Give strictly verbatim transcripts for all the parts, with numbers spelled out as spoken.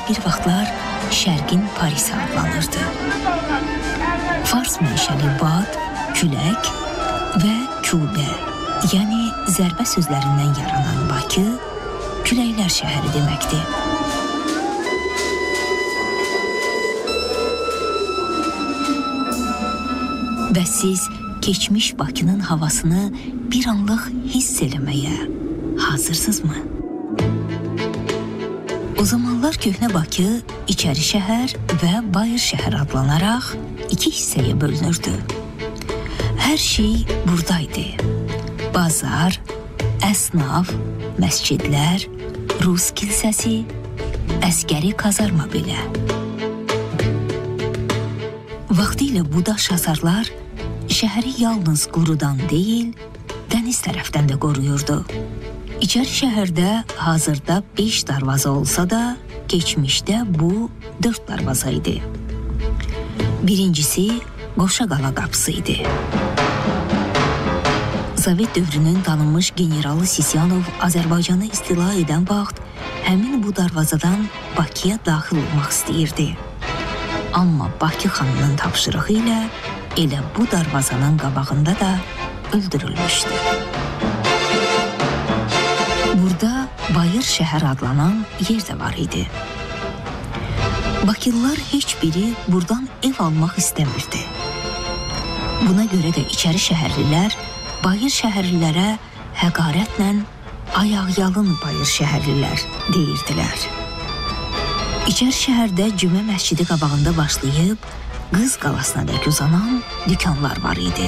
bir vaxtlar Şərqin Parisi adlanırdı. Fars mənşəli bad, külək və kübə, yəni zərbə sözlərindən yaranan Bakı, küləklər şəhəri deməkdir. Və siz keçmiş Bakının havasını bir anlıq hiss eləməyə hazırsınızmı? O zamanlar köhnə Bakı içəri şəhər və bayır şəhər adlanaraq iki hissəyə bölünürdü. Hər şey buradaydı. Bazar, əsnaf, məscidlər, Rus kilsəsi, əskəri kazarma belə. Vaxtilə bu daş hasarlar şəhəri yalnız qurudan deyil, dəniz tərəfdən də qoruyurdu. İçəri şəhərdə hazırda beş darvaza olsa da, keçmişdə bu dörd darvaza idi. Birincisi Qoşaqala qapısı idi. Sovet dövrünün tanınmış generalı Sisyanov Azərbaycanı istila edən vaxt həmin bu darvazadan Bakıya daxil olmaq istəyirdi. Amma Bakı xanının tapşırığı ilə elə bu darvazanın qabağında da öldürülmüşdü. Burada Bayır şəhər adlanan yer də var idi. Bakılılar heç biri buradan ev almaq istəmirdi. Buna görə də içəri şəhərlilər Bayır şəhərlilərə həqarətlə ayaqyalın Bayır şəhərlilər deyirdilər. İçəri şəhərdə Cümə məscidi qabağında başlayıb Qız qalasına dək uzanan dükanlar var idi.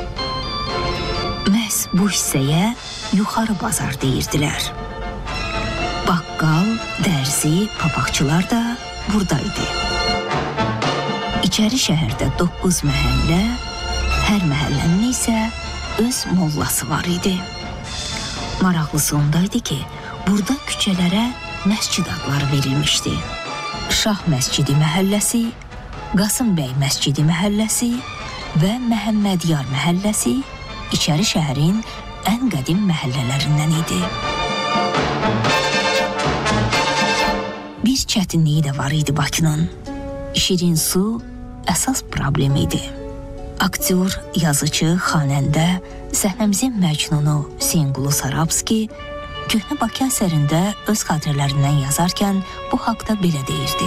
Məhz bu hissəyə yuxarı bazar deyirdilər. Baqqal, dərzi, papaqçılar da buradaydı. İçəri şəhərdə doqquz məhəllə, hər məhəllənin isə öz mollası var idi. Maraqlısı ondaydı ki, burada küçələrə məscid adları verilmişdi. Şah məscidi məhəlləsi, Qasım bəy məscidi məhəlləsi və Məhəmmədyar məhəlləsi içəri şəhərin ən qədim məhəllələrindən idi. Bir çətinliyi də var idi Bakının. Şirin su əsas problem idi. Aktyor, yazıcı, xanəndə, səhnəmizin məcnunu Hüseynqulu Sarabski köhnə Bakı əsərində öz xatirələrindən yazarkən bu haqda belə deyirdi.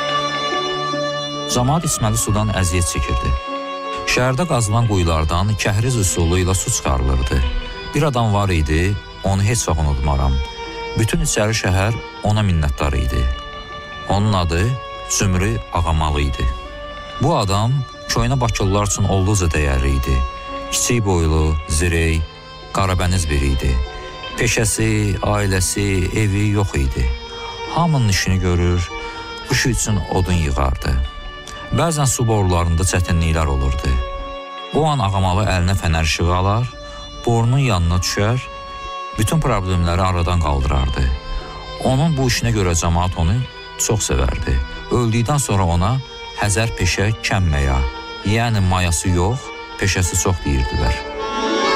Camaat içməli sudan əziyyət çəkirdi. Şəhərdə qazılan quyulardan kəhriz üsulu ilə su çıxarılırdı. Bir adam var idi, onu heç vaxt unutmaram. Bütün içəri şəhər ona minnətdar idi. Onun adı Zümrü Ağamalı idi. Bu adam köhnə Bakılılar üçün olduqca dəyərli idi. Kiçik boylu, zirey, qarabəniz biri idi. Peşəsi, ailəsi, evi yox idi. Hamının işini görür, qışı üçün odun yığardı. Bəzən su borularında çətinliklər olurdu. O an Ağamalı əlinə fənər işığı alar, borunun yanına düşər, bütün problemləri aradan qaldırardı. Onun bu işinə görə cəmaat onu çox sevərdi. Öldükdən sonra ona Həzər peşə kəm məya, yəni mayası yox, peşəsi çox deyirdilər.